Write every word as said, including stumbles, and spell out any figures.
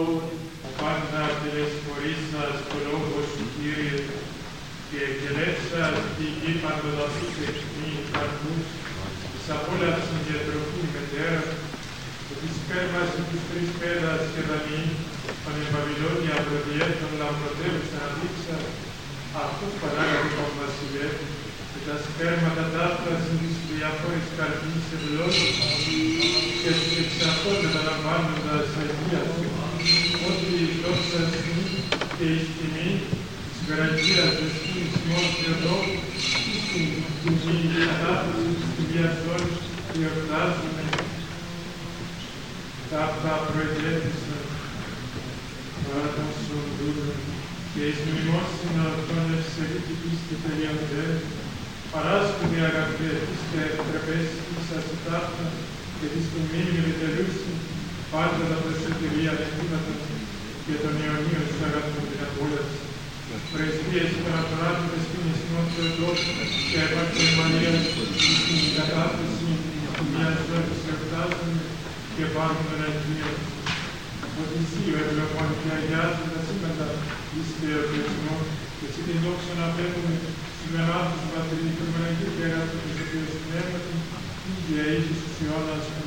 Ο πάντα τελεσφορήσας το λόγο σου, Κύριε, και εκελεύσας τη γη παντοδαφής ευθύνη καρπούς, της απόλαυσης διατροφή μετέρα, και της πέρμασης τους τρεις πέδας και δανεή, των Ευαβυλώνια προδιέτων λαμπροτεύουσα αδείξα, αυτός παράγαγε τον βασιλεύ, και τα σπέρματα τάφρασιν της διαφόρης καρπής ευλόγης, και τους εξ αυτών μεταλαμβάνοντας αγίας, ότι η δόξα στιγμή και η τιμή της γραφείας δεσποίνης ημών Θεοδόρου, στην τιμή και κατάφραση της τιμίας δόλης, γιορτάζουμε, τα αυτά προετέθησαν, παράδοσον δούλων, και εις μνημόσυνο αυτών ευσεβήτη πίστη τελειοντέρ, παράσκονται αγαπητές και επιτραπές ίσας ταύτα, και της τιμήνη επιτελούσιν, πάντα τα προσωτηρία νεκούματα και των Ιωνίων του αγαθούν την απόλαυση. Πρεσβείες των απράτητες στην Ισμόν Θεοδόρου και επαρχιεμανίας στην κατάθεση του μιας δόξης εορτάζουν και πάρουν τον Αγίο. Ότι εσύ ο ευλογών και αγιάζουν τα σήματα εις θεοκλεισμό και εσύ την δόξα να παίρνουμε σημερά τους πατρινικούς Αγίου και αγαθούν τους οποίους πνεύματι, ίδια είδους τους αιώνας